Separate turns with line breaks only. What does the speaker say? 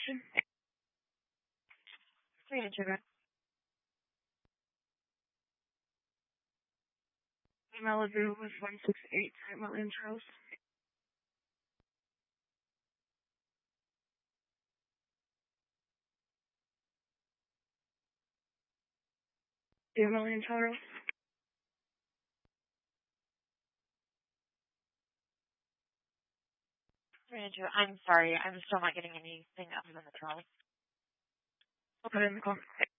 location?
Ranger.
Malibu with 168 St. Million Trails. St. Million Trails.
Ranger, I'm sorry. I'm still not getting anything other than the trolley.
I'll put it in the car.